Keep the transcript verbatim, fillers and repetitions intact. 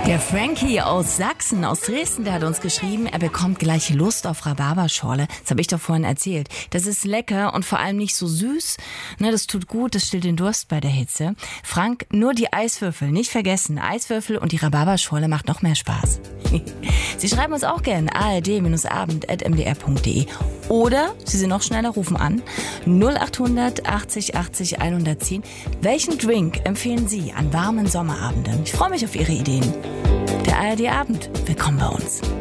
Der Frankie aus Sachsen, aus Dresden, der hat uns geschrieben, er bekommt gleich Lust auf Rhabarberschorle. Das habe ich doch vorhin erzählt. Das ist lecker und vor allem nicht so süß. Ne, das tut gut, das stillt den Durst bei der Hitze. Frank, nur die Eiswürfel, nicht vergessen. Eiswürfel und die Rhabarberschorle macht noch mehr Spaß. Sie schreiben uns auch gerne a r d abend at m d r punkt d e oder Sie sind noch schneller, rufen an null achthundert achtzig achtzig hundertzehn. Welchen Drink empfehlen Sie an warmen Sommerabenden? Ich freue mich auf Ihre Ideen. Der A R D Abend. Willkommen bei uns.